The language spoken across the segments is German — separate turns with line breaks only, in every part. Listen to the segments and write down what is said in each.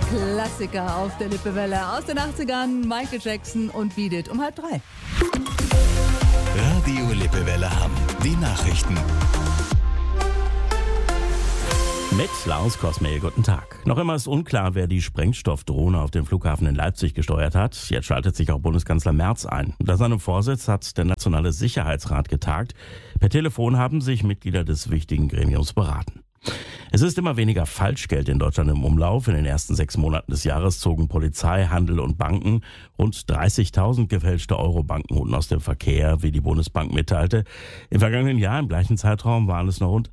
Klassiker auf der Lippewelle aus den 80ern, Michael Jackson und Beat It um 2:30.
Radio Lippewelle Hamm. Die Nachrichten.
Mit Klaus Kosmel, guten Tag. Noch immer ist unklar, wer die Sprengstoffdrohne auf dem Flughafen in Leipzig gesteuert hat. Jetzt schaltet sich auch Bundeskanzler Merz ein. Unter seinem Vorsitz hat der Nationale Sicherheitsrat getagt. Per Telefon haben sich Mitglieder des wichtigen Gremiums beraten. Es ist immer weniger Falschgeld in Deutschland im Umlauf. In den ersten 6 Monaten des Jahres zogen Polizei, Handel und Banken rund 30.000 gefälschte Euro-Banknoten aus dem Verkehr, wie die Bundesbank mitteilte. Im vergangenen Jahr, im gleichen Zeitraum, waren es noch rund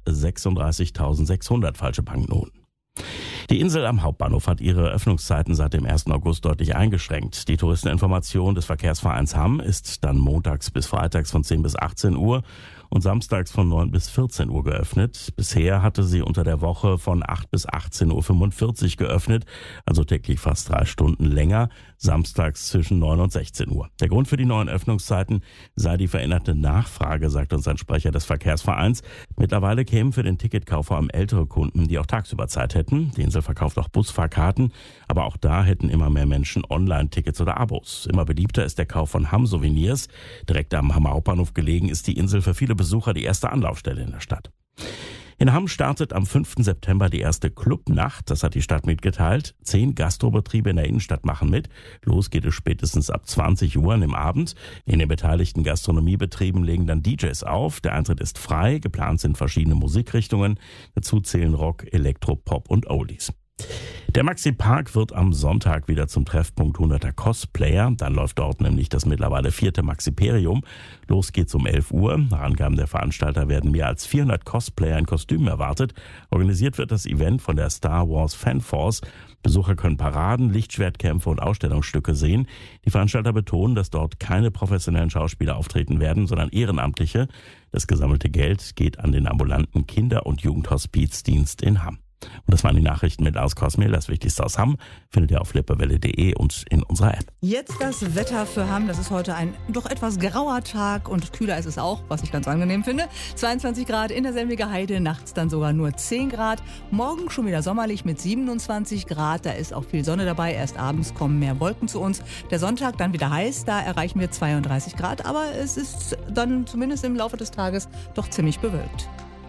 36.600 falsche Banknoten. Die Insel am Hauptbahnhof hat ihre Öffnungszeiten seit dem 1. August deutlich eingeschränkt. Die Touristeninformation des Verkehrsvereins Hamm ist dann montags bis freitags von 10 bis 18 Uhr und samstags von 9 bis 14 Uhr geöffnet. Bisher hatte sie unter der Woche von 8 bis 18.45 Uhr geöffnet, also täglich fast 3 Stunden länger, samstags zwischen 9 und 16 Uhr. Der Grund für die neuen Öffnungszeiten sei die veränderte Nachfrage, sagt uns ein Sprecher des Verkehrsvereins. Mittlerweile kämen für den Ticketkauf vor allem ältere Kunden, die auch tagsüber Zeit hätten. Die Insel verkauft auch Busfahrkarten, aber auch da hätten immer mehr Menschen Online-Tickets oder Abos. Immer beliebter ist der Kauf von Hamm-Souvenirs. Direkt am Hammer Hauptbahnhof gelegen ist die Insel für viele Besucher die erste Anlaufstelle in der Stadt. In Hamm startet am 5. September die erste Clubnacht, das hat die Stadt mitgeteilt. 10 Gastrobetriebe in der Innenstadt machen mit. Los geht es spätestens ab 20 Uhr im Abend. In den beteiligten Gastronomiebetrieben legen dann DJs auf. Der Eintritt ist frei, geplant sind verschiedene Musikrichtungen. Dazu zählen Rock, Elektro, Pop und Oldies. Der Maxi-Park wird am Sonntag wieder zum Treffpunkt hunderter Cosplayer. Dann läuft dort nämlich das mittlerweile 4. Maxiperium. Los geht's um 11 Uhr. Nach Angaben der Veranstalter werden mehr als 400 Cosplayer in Kostümen erwartet. Organisiert wird das Event von der Star Wars Fanforce. Besucher können Paraden, Lichtschwertkämpfe und Ausstellungsstücke sehen. Die Veranstalter betonen, dass dort keine professionellen Schauspieler auftreten werden, sondern Ehrenamtliche. Das gesammelte Geld geht an den ambulanten Kinder- und Jugendhospizdienst in Hamm. Und das waren die Nachrichten mit Klaus Kosmel. Das Wichtigste aus Hamm findet ihr auf lippewelle.de und in unserer App.
Jetzt das Wetter für Hamm. Das ist heute ein doch etwas grauer Tag und kühler ist es auch, was ich ganz angenehm finde. 22 Grad in der Selmiger Heide, nachts dann sogar nur 10 Grad. Morgen schon wieder sommerlich mit 27 Grad. Da ist auch viel Sonne dabei. Erst abends kommen mehr Wolken zu uns. Der Sonntag dann wieder heiß. Da erreichen wir 32 Grad. Aber es ist dann zumindest im Laufe des Tages doch ziemlich bewölkt.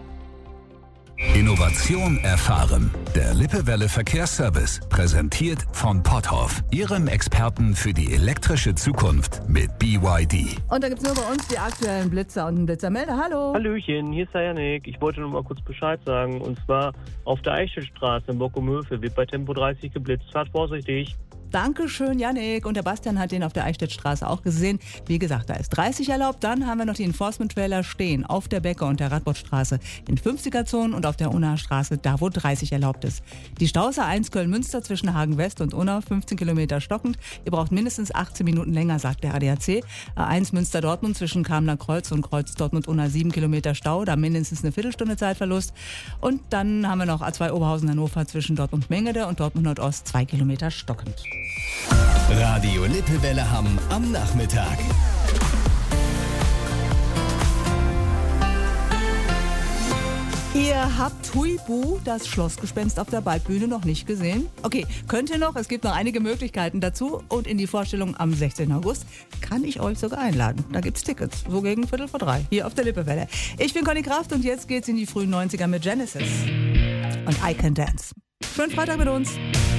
Innovation erfahren. Der Lippewelle Verkehrsservice, präsentiert von Potthoff, Ihrem Experten für die elektrische Zukunft mit BYD.
Und da gibt es nur bei uns die aktuellen Blitzer und einen Blitzermelder. Hallo.
Hallöchen, hier ist der Janik. Ich wollte nur mal kurz Bescheid sagen. Und zwar auf der Eichstättstraße in Bockum-Höfe wird bei Tempo 30 geblitzt. Fahrt vorsichtig.
Dankeschön, Janik. Und der Bastian hat den auf der Eichstättstraße auch gesehen. Wie gesagt, da ist 30 erlaubt. Dann haben wir noch die Enforcement-Trailer stehen auf der Becker- und der Radbottstraße in 50er-Zonen und auf der Unna-Straße, da wo 30 erlaubt ist. Die Stausee 1 Köln-Münster zwischen Hagen-West und Unna, 15 Kilometer stockend. Ihr braucht mindestens 18 Minuten länger, sagt der ADAC. A1 Münster-Dortmund zwischen Kamener Kreuz und Kreuz Dortmund-Unna 7 Kilometer Stau, da mindestens eine Viertelstunde Zeitverlust. Und dann haben wir noch A2 Oberhausen-Hannover zwischen Dortmund-Mengede und Dortmund-Nordost 2 Kilometer stockend.
Radio Lippewelle Hamm am Nachmittag.
Ihr habt Huibu, das Schlossgespenst auf der Waldbühne, noch nicht gesehen? Okay, könnt ihr noch? Es gibt noch einige Möglichkeiten dazu. Und in die Vorstellung am 16. August kann ich euch sogar einladen. Da gibt's Tickets, so gegen 2:45 hier auf der Lippewelle. Ich bin Conny Kraft und jetzt geht's in die frühen 90er mit Genesis und I Can Dance. Schönen Freitag mit uns.